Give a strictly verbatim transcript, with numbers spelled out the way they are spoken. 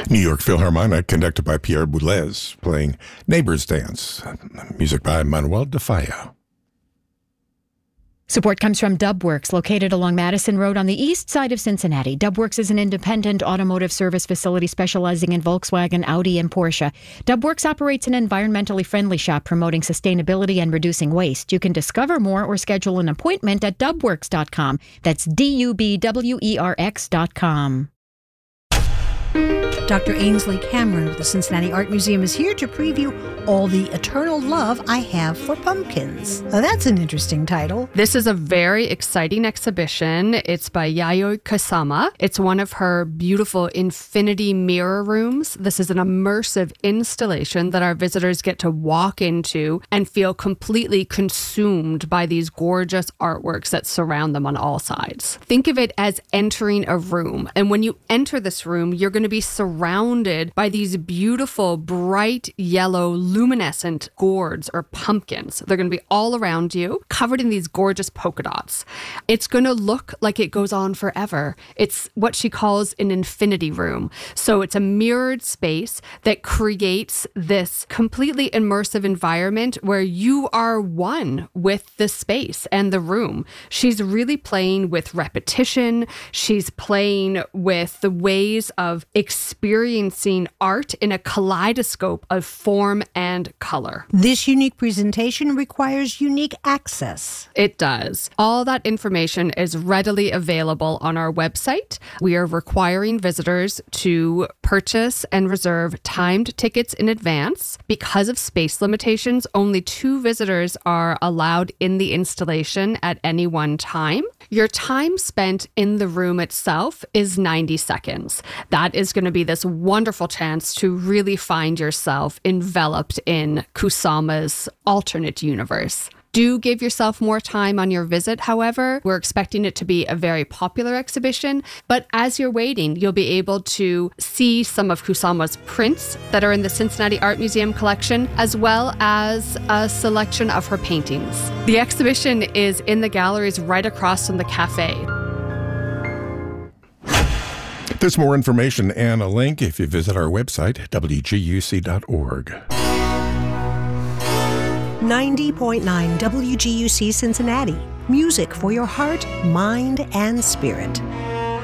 New York Philharmonic, conducted by Pierre Boulez, playing Neighbor's Dance. Music by Manuel de Falla. Support comes from Dubworks, located along Madison Road on the east side of Cincinnati. Dubworks is an independent automotive service facility specializing in Volkswagen, Audi, and Porsche. Dubworks operates an environmentally friendly shop promoting sustainability and reducing waste. You can discover more or schedule an appointment at dubworks dot com. That's D U B W E R X dot com. Doctor Ainsley Cameron of the Cincinnati Art Museum is here to preview All the Eternal Love I Have for Pumpkins. Now, that's an interesting title. This is a very exciting exhibition. It's by Yayoi Kusama. It's one of her beautiful infinity mirror rooms. This is an immersive installation that our visitors get to walk into and feel completely consumed by these gorgeous artworks that surround them on all sides. Think of it as entering a room. And when you enter this room, you're going to be surrounded by these beautiful, bright yellow, luminescent gourds or pumpkins. They're going to be all around you, covered in these gorgeous polka dots. It's going to look like it goes on forever. It's what she calls an infinity room. So it's a mirrored space that creates this completely immersive environment where you are one with the space and the room. She's really playing with repetition. She's playing with the ways of experiencing art in a kaleidoscope of form and color. This unique presentation requires unique access. It does. All that information is readily available on our website. We are requiring visitors to purchase and reserve timed tickets in advance. Because of space limitations, only two visitors are allowed in the installation at any one time. Your time spent in the room itself is ninety seconds. That is going to be this wonderful chance to really find yourself enveloped in Kusama's alternate universe. Do give yourself more time on your visit, however. We're expecting it to be a very popular exhibition, but as you're waiting, you'll be able to see some of Kusama's prints that are in the Cincinnati Art Museum collection, as well as a selection of her paintings. The exhibition is in the galleries right across from the cafe. There's more information and a link if you visit our website, W G U C dot org. ninety point nine W G U C Cincinnati. Music for your heart, mind, and spirit.